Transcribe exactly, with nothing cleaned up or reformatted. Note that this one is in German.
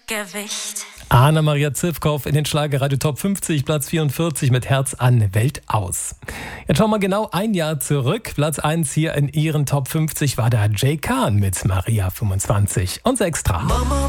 Gewicht. Anna-Maria Zivkow in den Schlagerradio Top fünfzig, Platz vierundvierzig mit Herz an, Welt aus. Jetzt schauen wir genau ein Jahr zurück. Platz eins hier in ihren Top fünfzig war der Jay Khan mit Maria fünfundzwanzig. Unser Extra. Mama